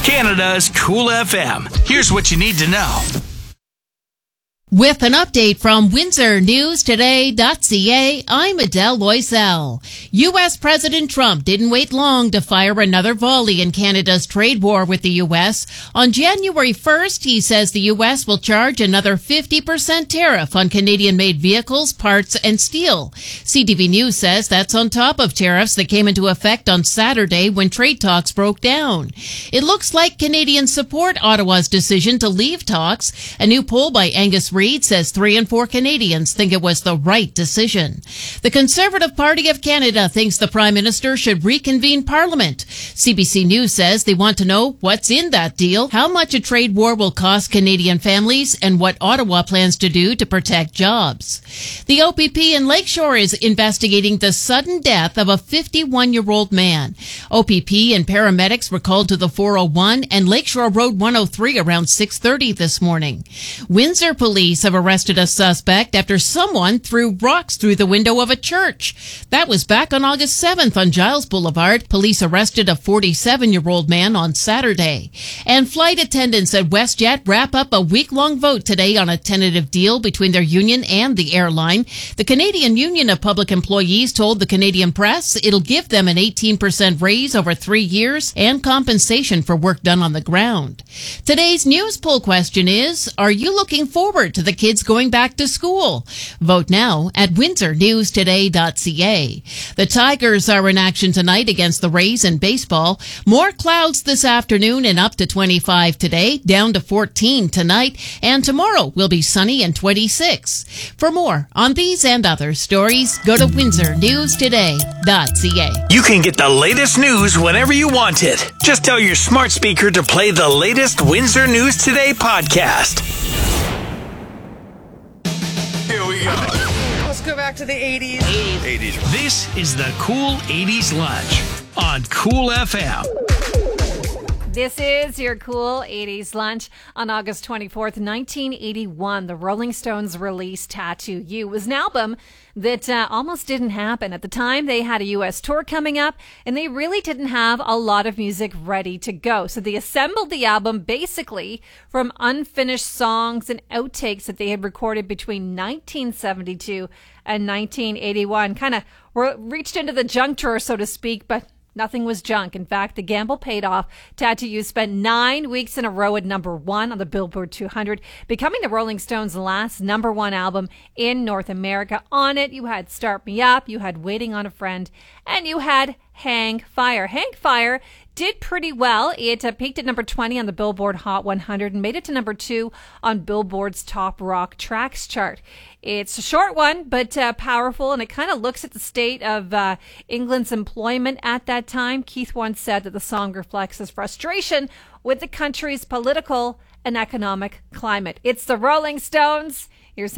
Canada's Cool FM. Here's what you need to know. With an update from WindsorNewsToday.ca, I'm Adele Loisel. U.S. President Trump didn't wait long to fire another volley in Canada's trade war with the U.S. On January 1st, he says the U.S. will charge another 50% tariff on Canadian-made vehicles, parts, and steel. CTV News says that's on top of tariffs that came into effect on Saturday when trade talks broke down. It looks like Canadians support Ottawa's decision to leave talks. A new poll by Angus Reid says 3 in 4 Canadians think it was the right decision. The Conservative Party of Canada thinks the Prime Minister should reconvene Parliament. CBC News says they want to know what's in that deal, how much a trade war will cost Canadian families, and what Ottawa plans to do to protect jobs. The OPP in Lakeshore is investigating the sudden death of a 51-year-old man. OPP and paramedics were called to the 401 and Lakeshore Road 103 around 6:30 this morning. Windsor police have arrested a suspect after someone threw rocks through the window of a church. That was back on August 7th on Giles Boulevard. Police arrested a 47-year-old man on Saturday. And flight attendants at WestJet wrap up a week-long vote today on a tentative deal between their union and the airline. The Canadian Union of Public Employees told the Canadian Press it'll give them an 18% raise over 3 years and compensation for work done on the ground. Today's news poll question is, are you looking forward to the kids going back to school? Vote now at WindsorNewsToday.ca. The Tigers are in action tonight against the Rays in baseball. More clouds this afternoon and up to 25 today, down to 14 tonight, and tomorrow will be sunny and 26. For more on these and other stories, go to WindsorNewsToday.ca. You can get the latest news whenever you want it. Just tell your smart speaker to play the latest Windsor News Today podcast. Here we go. Let's go back to the 80s. 80s. This is the Cool 80s Lunch on Cool FM. This is your Cool 80s Lunch. On August 24th, 1981, the Rolling Stones released Tattoo You. It was an album that almost didn't happen. At the time, they had a U.S. tour coming up, and they really didn't have a lot of music ready to go. So they assembled the album basically from unfinished songs and outtakes that they had recorded between 1972 and 1981. Kind of reached into the junk drawer, so to speak, but nothing was junk. In fact, the gamble paid off. Tattoo You spent 9 weeks in a row at number 1 on the Billboard 200, becoming the Rolling Stones' last number 1 album in North America. On it, you had Start Me Up, you had Waiting on a Friend, and you had Hang Fire. Hang Fire did pretty well. It peaked at number 20 on the Billboard Hot 100 and made it to number 2 on Billboard's Top Rock Tracks chart. It's a short one, but powerful, and it kind of looks at the state of England's employment at that time. Keith once said that the song reflects his frustration with the country's political and economic climate. It's the Rolling Stones. Here's